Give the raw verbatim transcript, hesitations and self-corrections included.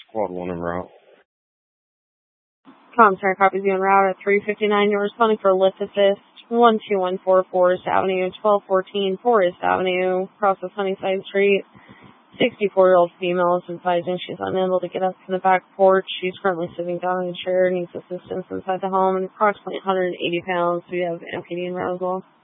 Squad one en route. Commentary copies you en route at three fifty-nine. You're responding for lift assist. one two one four Forest Avenue, twelve fourteen Forest Avenue, across the Sunnyside Street. sixty-four-year-old female is advising she's unable to get up from the back porch. She's currently sitting down in a chair, needs assistance inside the home, and approximately one hundred eighty pounds. We have M P D in Roswell.